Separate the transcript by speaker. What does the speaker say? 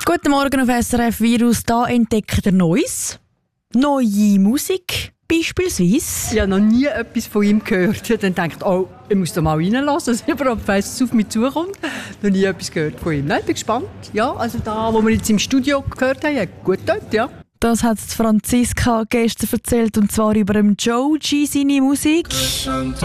Speaker 1: Guten Morgen auf SRF Virus. Da entdeckt ihr Neues. Neue Musik beispielsweise.
Speaker 2: Ich habe noch nie etwas von ihm gehört. Ich dann denkt, oh, ich muss da mal reinlassen, dass ich überhaupt weiss, was auf mich zukommt. Noch nie etwas gehört von ihm. Nein, ich bin gespannt. Ja, also da, wo wir jetzt im Studio gehört haben, hat gut dort, ja.
Speaker 1: Das hat Franziska gestern erzählt, und zwar über Joe G seine Musik.